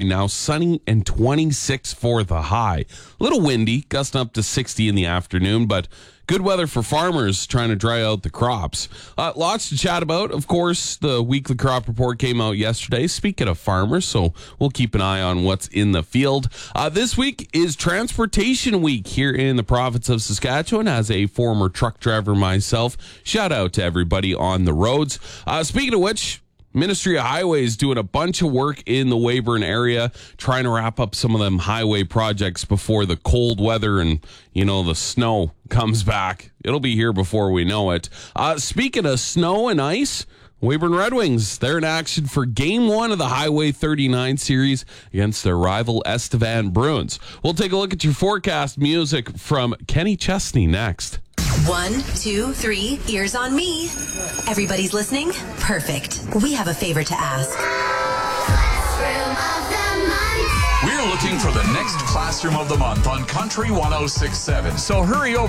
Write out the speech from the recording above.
now. Sunny and 26 for the high. A little windy, gusting up to 60 in the afternoon, but good weather for farmers trying to dry out the crops. Lots to chat about. Of course, the weekly crop report came out yesterday. Speaking of farmers, so we'll keep an eye on what's in the field. This week is Transportation Week here in the province of Saskatchewan. As a former truck driver myself, shout out to everybody on the roads. Speaking of which, Ministry of Highways doing a bunch of work in the Weyburn area, trying to wrap up some of them highway projects before the cold weather and, the snow comes back. It'll be here before we know it. Speaking of snow and ice, Weyburn Red Wings, they're in action for Game 1 of the Highway 39 series against their rival Estevan Bruins. We'll take a look at your forecast music from Kenny Chesney next. 1, 2, 3, ears on me. Everybody's listening? Perfect. We have a favor to ask. We're looking for the next Classroom of the Month on Country 106.7. So hurry over